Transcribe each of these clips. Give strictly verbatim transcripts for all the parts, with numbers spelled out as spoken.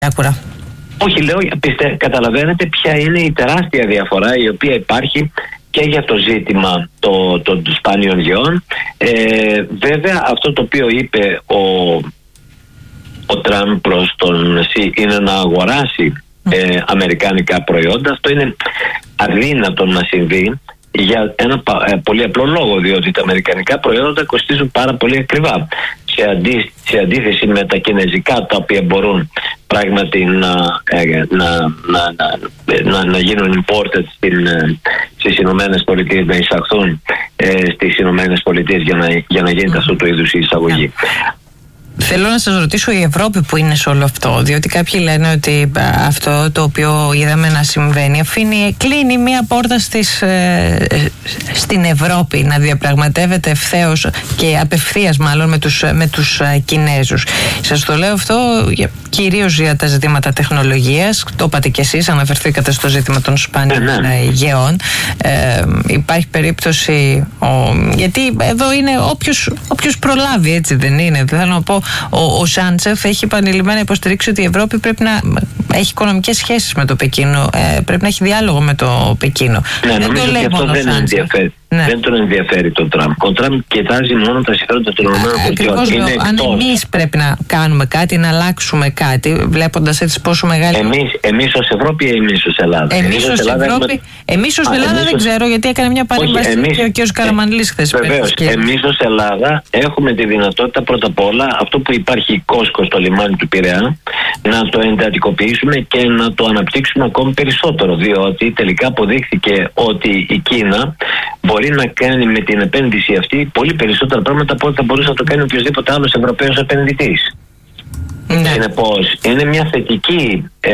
Άκουρα. Όχι, λέω, πιστε, καταλαβαίνετε ποια είναι η τεράστια διαφορά η οποία υπάρχει και για το ζήτημα το, το, των σπάνιων γεών. Ε, βέβαια, αυτό το οποίο είπε ο, ο Τραμπ προς τον ΣΥ είναι να αγοράσει ε, αμερικάνικα προϊόντα. Αυτό είναι αδύνατο να συμβεί για ένα ε, πολύ απλό λόγο, διότι τα αμερικανικά προϊόντα κοστίζουν πάρα πολύ ακριβά σε, αντί, σε αντίθεση με τα κινέζικα, τα οποία μπορούν πράγματι να, ε, να, να, να, να, να γίνουν imported στην, ε, στις Ηνωμένες Πολιτείες, να εισαχθούν ε, στις Ηνωμένες Πολιτείες για να, για να γίνεται αυτού του είδους η εισαγωγή. Θέλω να σας ρωτήσω η Ευρώπη που είναι σε όλο αυτό, διότι κάποιοι λένε ότι αυτό το οποίο είδαμε να συμβαίνει αφήνει, κλείνει μία πόρτα στις, ε, στην Ευρώπη να διαπραγματεύεται ευθέως και απευθείας μάλλον με τους, με τους ε, Κινέζους. Σας το λέω αυτό κυρίως για τα ζητήματα τεχνολογίας, το είπατε κι εσείς, αναφερθήκατε στο ζήτημα των σπάνιων ε, γεών. Ε, υπάρχει περίπτωση, ο, γιατί εδώ είναι όποιος, όποιος προλάβει, έτσι δεν είναι? Θέλω να πω, Ο, ο Σάντσεφ έχει επανειλημμένα υποστηρίξει ότι η Ευρώπη πρέπει να έχει οικονομικές σχέσεις με το Πεκίνο, ε, πρέπει να έχει διάλογο με το Πεκίνο. Ναι, δεν νομίζω ότι αυτό δεν ενδιαφέρει. Ναι. Δεν τον ενδιαφέρει τον Τραμπ. Ο Τραμπ κοιτάζει μόνο τα συμφέροντα των ΗΠΑ. Αν εμείς πρέπει να κάνουμε κάτι, να αλλάξουμε κάτι, βλέποντας έτσι πόσο μεγάλη. Εμείς, εμείς ως Ευρώπη ή εμείς ως Ελλάδα? Εμείς ως Ελλάδα, Ευρώπη, έχουμε... εμείς ως Ελλάδα εμείς δεν ως... ξέρω, γιατί έκανε μια παρέμβαση και ο κ. Καραμανλής χθες. Βεβαίως. Εμείς ως Ελλάδα έχουμε τη δυνατότητα πρώτα απ' όλα αυτό που υπάρχει η Κόσκο στο λιμάνι του Πειραιά να το εντατικοποιήσουμε και να το αναπτύξουμε ακόμη περισσότερο. Διότι τελικά αποδείχθηκε ότι η Κίνα μπορεί να κάνει με την επένδυση αυτή πολύ περισσότερα πράγματα από ό,τι θα μπορούσε να το κάνει οποιοδήποτε άλλος Ευρωπαίος επενδυτής. Ναι. Συνεπώς, είναι μια θετική ε,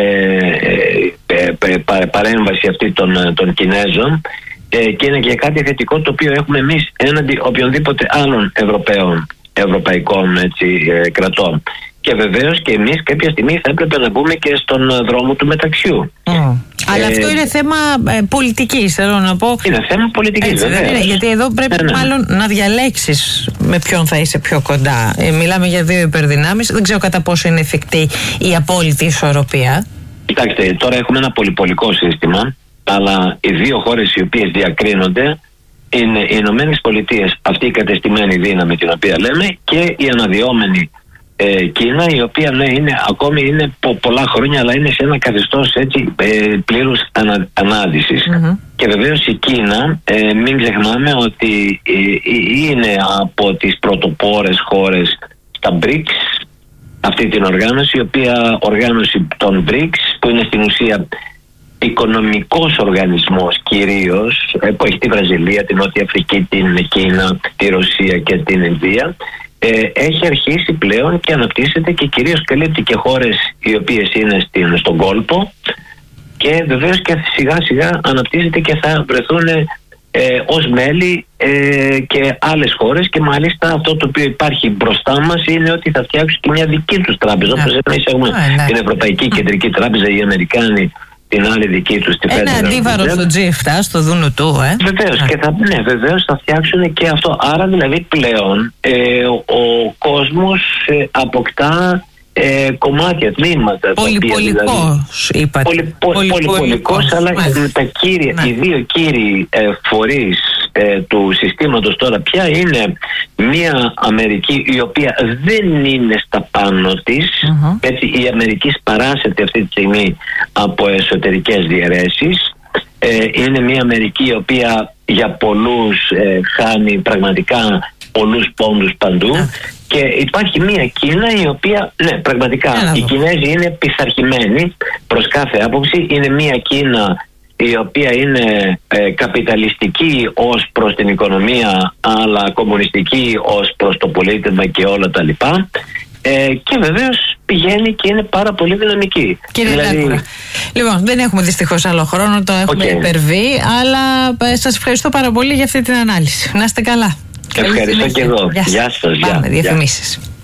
ε, ε, παρέμβαση αυτή των, των Κινέζων ε, και είναι και κάτι θετικό το οποίο έχουμε εμείς έναντι οποιονδήποτε άλλων Ευρωπαίων, ευρωπαϊκών έτσι, ε, κρατών. Και βεβαίως και εμείς κάποια στιγμή θα έπρεπε να μπούμε και στον δρόμο του μεταξιού. Mm. Αλλά ε, αυτό είναι θέμα ε, πολιτικής, θέλω να πω. Είναι θέμα πολιτικής, έτσι, δεν είναι, γιατί εδώ πρέπει ε, ναι. μάλλον να διαλέξεις με ποιον θα είσαι πιο κοντά. Ε, μιλάμε για δύο υπερδυνάμεις, δεν ξέρω κατά πόσο είναι εφικτή η απόλυτη ισορροπία. Κοιτάξτε, τώρα έχουμε ένα πολυπολικό σύστημα, αλλά οι δύο χώρες οι οποίες διακρίνονται είναι οι Ηνωμένες Πολιτείες, αυτή η κατεστημένη δύναμη την οποία λέμε, και η αναδυόμενη Ε, Κίνα, η οποία ναι, είναι, ακόμη είναι πο, πολλά χρόνια, αλλά είναι σε ένα καθεστώς έτσι ε, πλήρους ανα, ανάδυσης. Mm-hmm. Και βεβαίως η Κίνα, ε, μην ξεχνάμε ότι ε, είναι από τις πρωτοπόρες χώρες στα μπρικς, αυτή την οργάνωση, η οποία οργάνωση των μπρικς, που είναι στην ουσία οικονομικός οργανισμός κυρίως, ε, που έχει τη Βραζιλία, την Νότια Αφρική, την Κίνα, τη Ρωσία και την Ινδία. Ε, έχει αρχίσει πλέον και αναπτύσσεται και κυρίως καλύπτει και χώρες οι οποίες είναι στην, στον κόλπο, και βεβαίως και σιγά σιγά αναπτύσσεται και θα βρεθούν ε, ως μέλη ε, και άλλες χώρες, και μάλιστα αυτό το οποίο υπάρχει μπροστά μας είναι ότι θα φτιάξουν και μια δική τους τράπεζα, yeah. όπως εμείς έχουμε yeah, yeah. την Ευρωπαϊκή Κεντρική Τράπεζα, οι Αμερικάνοι την άλλη δική τους, τη Federal. Ένα αντίβαρο στο τζι επτά, στο δούνου του, ε. Βεβαίως, και θα, ναι, βεβαίως θα φτιάξουν και αυτό. Άρα δηλαδή πλέον ε, ο, ο κόσμος ε, αποκτά ε, κομμάτια, τμήματα. Πολυπολικός, δηλαδή, είπατε. Πολυ, πο, πολυπολικός, αλλά τα κύρια, ναι. οι δύο κύριοι ε, φορείς ε, του συστήματος τώρα πια είναι μια Αμερική η οποία δεν είναι στα πάνω της. Mm-hmm. Έτσι, η Αμερική σπαράσεται αυτή τη στιγμή από εσωτερικές διαιρέσεις. Ε, είναι μια Αμερική η οποία για πολλούς ε, χάνει πραγματικά πολλούς πόντους παντού. Yeah. Και υπάρχει μια Κίνα η οποία, ναι, πραγματικά yeah. οι Κινέζοι είναι πειθαρχημένοι προς κάθε άποψη. Είναι μια Κίνα η οποία είναι ε, καπιταλιστική ως προς την οικονομία, αλλά κομμουνιστική ως προς το πολίτευμα και όλα τα λοιπά. Ε, και βεβαίως πηγαίνει και είναι πάρα πολύ δυναμική. Κύριε δηλαδή... Λάκουρα, λοιπόν, δεν έχουμε δυστυχώς άλλο χρόνο, το έχουμε okay. υπερβεί, αλλά ε, σας ευχαριστώ πάρα πολύ για αυτή την ανάλυση. Να είστε καλά. Ευχαριστώ και εγώ. Γεια σας. Γεια σας. Πάμε, διαφημίσεις.